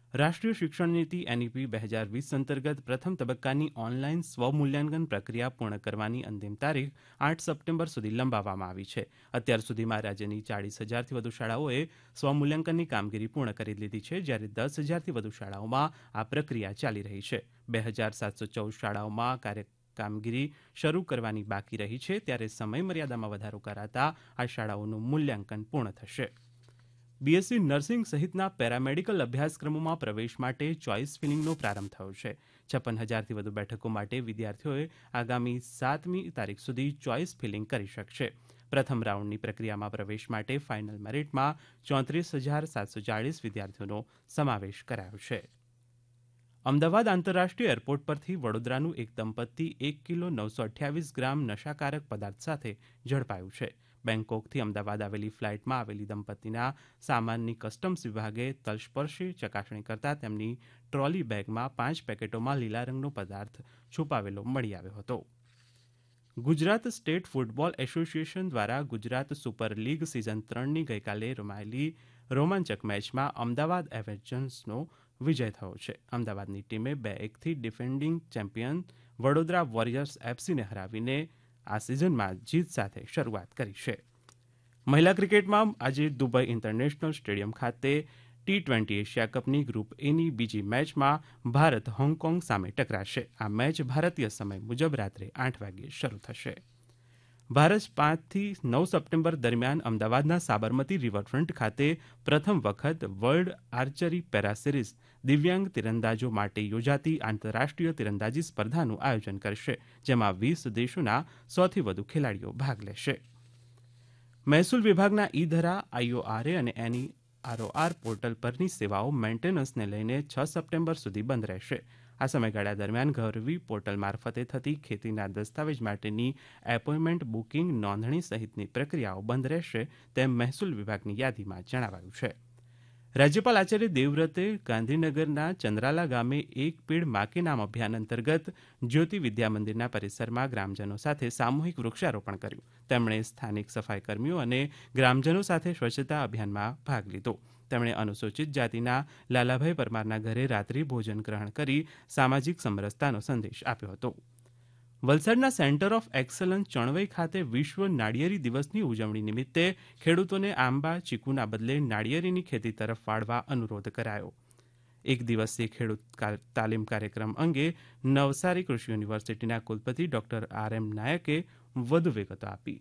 રાષ્ટ્રીય શિક્ષણ નીતિ એનઈપી 2020 અંતર્ગત પ્રથમ તબક્કાની ઓનલાઈન સ્વમૂલ્યાંકન પ્રક્રિયા પૂર્ણ કરવાની અંતિમ તારીખ 8 સપ્ટેમ્બર સુધી લંબાવવામાં આવી છે. અત્યાર સુધીમાં રાજ્યની 40,000થી વધુ શાળાઓએ સ્વમૂલ્યાંકનની કામગીરી પૂર્ણ કરી લીધી છે, જ્યારે 10,000થી વધુ શાળાઓમાં આ પ્રક્રિયા ચાલી રહી છે. 2,714 શાળાઓમાં કામગીરી શરૂ કરવાની બાકી રહી છે, ત્યારે સમય મર્યાદામાં વધારો કરાતા આ શાળાઓનું મૂલ્યાંકન પૂર્ણ થશે. બીએસસી નર્સિંગ સહિતના પેરામેડિકલ અભ્યાસક્રમોમાં પ્રવેશ માટે ચોઇસ ફિલિંગનો પ્રારંભ થયો છે. 56,000થી વધુ બેઠકો માટે વિદ્યાર્થીઓએ આગામી 7મી તારીખ સુધી ચોઇસ ફિલિંગ કરી શકશે. પ્રથમ રાઉન્ડની પ્રક્રિયામાં પ્રવેશ માટે ફાઇનલ મેરિટમાં 34,740 વિદ્યાર્થીઓનો સમાવેશ કરાયો છે. અમદાવાદ આંતરરાષ્ટ્રીય એરપોર્ટ પરથી વડોદરાનું એક દંપતી 1 કિલો 928 ગ્રામ નશાકારક પદાર્થ સાથે ઝડપાયું છે. બેંકોકથી અમદાવાદ આવેલી ફ્લાઇટમાં આવેલી દંપતીના સામાનની કસ્ટમ્સ વિભાગે તલસ્પર્શી ચકાસણી કરતા તેમની ટ્રોલી બેગમાં 5 પેકેટોમાં લીલા રંગનો પદાર્થ છુપાવેલો મળી આવ્યો હતો. ગુજરાત સ્ટેટ ફૂટબોલ એસોસિએશન દ્વારા ગુજરાત સુપર લીગ સિઝન 3ની ગઈકાલે રમાયેલી રોમાંચક મેચમાં અમદાવાદ એવેન્જર્સનો વિજય થયો છે. અમદાવાદની ટીમે 2-1થી ડિફેન્ડિંગ ચેમ્પિયન વડોદરા વોરિયર્સ એફસીને હરાવીને આ સિઝનમાં જીત સાથે શરૂઆત કરી છે. મહિલા ક્રિકેટમાં આજે દુબઈ ઇન્ટરનેશનલ સ્ટેડિયમ ખાતે T20 એશિયા કપની ગ્રુપ એની બીજી મેચમાં ભારત હોંગકોંગ સામે ટકરાશે. આ મેચ ભારતીય સમય મુજબ રાત્રે 8 વાગ્યે શરૂ થશે. ભારત 5થી 9 સપ્ટેમ્બર દરમિયાન અમદાવાદના સાબરમતી રિવરફ્રન્ટ ખાતે પ્રથમ વખત વર્લ્ડ આર્ચરી પેરા સિરીઝ દિવ્યાંગ તીરંદાજો માટે યોજાતી આંતરરાષ્ટ્રીય તીરંદાજી સ્પર્ધાનું આયોજન કરશે, જેમાં 20 દેશોના 100થી વધુ ખેલાડીઓ ભાગ લેશે. મહેસૂલ વિભાગના ઈ-ધરા, IORA અને NEROR પોર્ટલ પરની સેવાઓ મેન્ટેનન્સને લઈને 6 સપ્ટેમ્બર સુધી બંધ રહેશે. આ સમયગાળા દરમિયાન ગરવી પોર્ટલ મારફતે થતી ખેતીના દસ્તાવેજ માટેની એપોઇન્ટમેન્ટ બુકિંગ, નોંધણી સહિતની પ્રક્રિયાઓ બંધ રહેશે, તેમ મહેસૂલ વિભાગની યાદીમાં જણાવાયું છે. રાજ્યપાલ આચાર્ય દેવવ્રતે ગાંધીનગરના ચંદ્રાલા ગામે એક પેડ માં કે નામ અભિયાન અંતર્ગત જ્યોતિ વિદ્યા મંદિરના પરિસરમાં ગ્રામજનો સાથે સામૂહિક વૃક્ષારોપણ કર્યું. તેમણે સ્થાનિક સફાઈ કર્મીઓ અને ગ્રામજનો સાથે સ્વચ્છતા અભિયાનમાં ભાગ લીધો. તેમણે અનુસૂચિત જાતિના લાલાભાઈ પરમારના ઘરે રાત્રિ ભોજન ગ્રહણ કરી સામાજિક સમરસતાનો સંદેશ આપ્યો હતો. વલસાડના સેન્ટર ઓફ એક્સલન્સ ચણવઈ ખાતે વિશ્વ નાળિયેરી દિવસની ઉજવણી નિમિત્તે ખેડૂતોને આંબા, ચીકુના બદલે નાળિયેરીની ખેતી તરફ વાળવા અનુરોધ કરાયો. એક દિવસીય ખેડૂત તાલીમ કાર્યક્રમ અંગે નવસારી કૃષિ યુનિવર્સિટીના કુલપતિ ડોક્ટર RM નાયકે વધુ વિગતો આપી.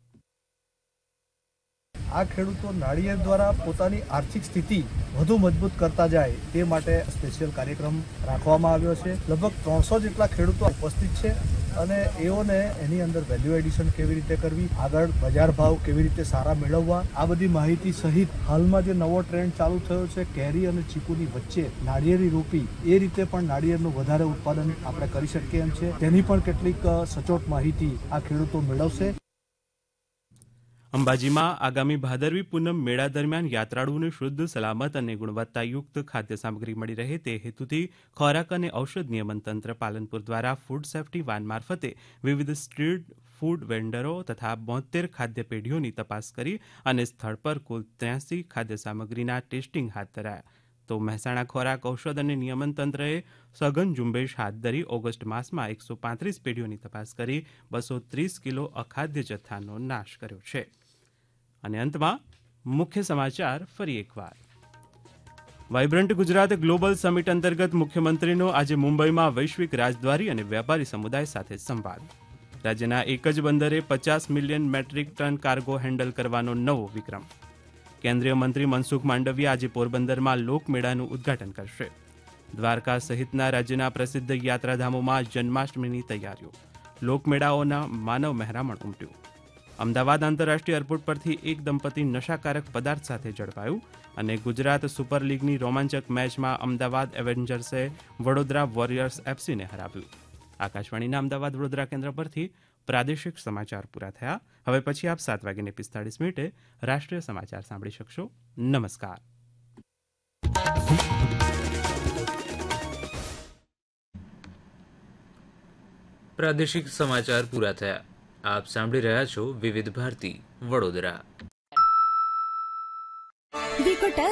આ ખેડૂતો નાળિયેર દ્વારા પોતાની આર્થિક સ્થિતિ વધુ મજબૂત કરતા જાય તે માટે સ્પેશિયલ કાર્યક્રમ રાખવામાં આવ્યો છે. લગભગ 300 જેટલા ખેડૂતો ઉપસ્થિત છે અને એઓને એની અંદર વેલ્યુ એડિશન કેવી રીતે કરવી, આગળ બજાર ભાવ કેવી રીતે સારા મેળવવા, આ બધી માહિતી સહિત હાલમાં જે નવો ટ્રેન્ડ ચાલુ થયો છે કેરી અને ચીકુની વચ્ચે નાળિયેરી રોપી, એ રીતે પણ નાળિયેરનું વધારે ઉત્પાદન આપણે કરી શકીએ એમ છે. તેની પણ કેટલીક સચોટ માહિતી આ ખેડૂતો મેળવશે. અંબાજીમાં આગામી ભાદરવી પૂનમ મેળા દરમિયાન યાત્રાળુઓને શુદ્ધ, સલામત અને ગુણવત્તાયુક્ત ખાદ્ય સામગ્રી મળી રહે તે હેતુથી ખોરાક અને ઔષધ નિયમન તંત્ર પાલનપુર દ્વારા ફૂડ સેફ્ટી વાન મારફતે વિવિધ સ્ટ્રીટ ફૂડ વેન્ડરો તથા 72 ખાદ્ય પેઢીઓની તપાસ કરી અને સ્થળ પર કુલ 83 ખાદ્ય સામગ્રીના ટેસ્ટિંગ હાથ ધરાયા. તો મહેસાણા ખોરાક, ઔષધ અને નિયમન તંત્રએ સઘન ઝુંબેશ હાથ ધરી ઓગસ્ટ માસમાં 135 પેઢીઓની તપાસ કરી 230 કિલો અખાદ્ય જથ્થાનો નાશ કર્યો છે. અને અંતમાં મુખ્ય સમાચાર ફરી એકવાર. વાઇબ્રન્ટ ગુજરાત ગ્લોબલ સમિટ અંતર્ગત મુખ્યમંત્રીનો આજે મુંબઈમાં વૈશ્વિક રાજદ્વારી અને વેપારી સમુદાય સાથે સંવાદ. રાજ્યના એક જ બંદરે 50 million metric ton cargo handle કરવાનો નવો વિક્રમ. કેન્દ્રીય મંત્રી મનસુખ માંડવિયા આજે પોરબંદરમાં લોકમેળાનું ઉદ્ઘાટન કરશે. દ્વારકા સહિતના રાજ્યના પ્રસિદ્ધ યાત્રાધામોમાં જન્માષ્ટમીની તૈયારીઓ. લોકમેળાઓના માનવ મહેરામણ ઉમટ્યું. અમદાવાદ આંતરરાષ્ટ્રીય એરપોર્ટ પરથી એક દંપતી નશાકારક પદાર્થ સાથે ઝડપાયું. અને ગુજરાત સુપર લીગની રોમાંચક મેચમાં અમદાવાદ એવેન્જર્સે વડોદરા વોરિયર્સ એફસીને હરાવ્યું. આકાશવાણીના અમદાવાદ વડોદરા કેન્દ્ર પરથી પ્રાદેશિક સમાચાર પૂરા થયા. હવે પછી આપ 7:45 રાષ્ટ્રીય સમાચાર સાંભળી શકશો. નમસ્કાર. પ્રાદેશિક સમાચાર પૂરા થયા. આપ સાંભળી રહ્યા છો વિવિધ ભારતી વડોદરા.